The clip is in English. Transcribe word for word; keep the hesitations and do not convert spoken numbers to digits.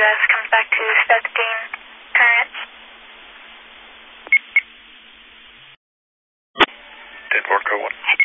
address comes back to seventeen current. ten four, code one.